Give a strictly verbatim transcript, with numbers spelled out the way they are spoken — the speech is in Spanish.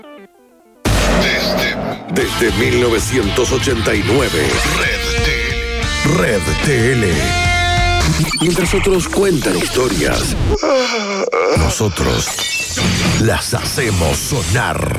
Desde, desde mil novecientos ochenta y nueve, Red T L. Red T L. Mientras otros cuentan historias, nosotros las hacemos sonar.